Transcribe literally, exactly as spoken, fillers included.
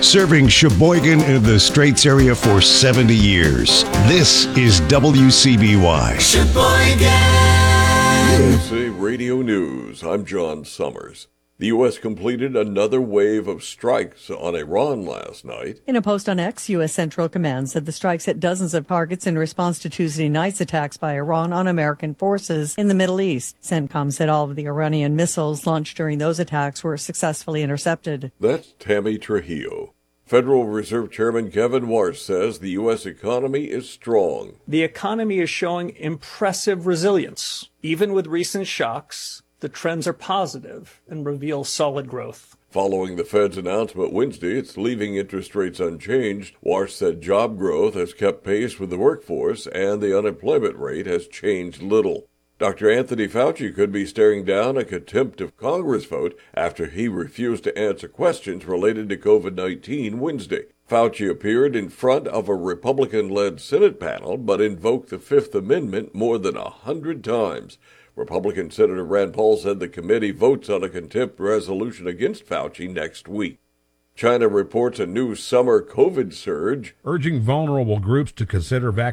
Serving Sheboygan and the Straits area for seventy years. This is W C B Y. Sheboygan! U S A Radio News, I'm John Summers. The U S completed another wave of strikes on Iran last night. In a post on X, U S Central Command said the strikes hit dozens of targets in response to Tuesday night's attacks by Iran on American forces in the Middle East. CENTCOM said all of the Iranian missiles launched during those attacks were successfully intercepted. That's Tammy Trujillo. Federal Reserve Chairman Kevin Warsh says the U S economy is strong. The economy is showing impressive resilience. Even with recent shocks, the trends are positive and reveal solid growth. Following the Fed's announcement Wednesday, it's leaving interest rates unchanged. Warsh said job growth has kept pace with the workforce and the unemployment rate has changed little. Doctor Anthony Fauci could be staring down a contempt of Congress vote after he refused to answer questions related to COVID nineteen Wednesday. Fauci appeared in front of a Republican-led Senate panel, but invoked the Fifth Amendment more than a hundred times. Republican Senator Rand Paul said the committee votes on a contempt resolution against Fauci next week. China reports a new summer COVID surge, urging vulnerable groups to consider vaccinating.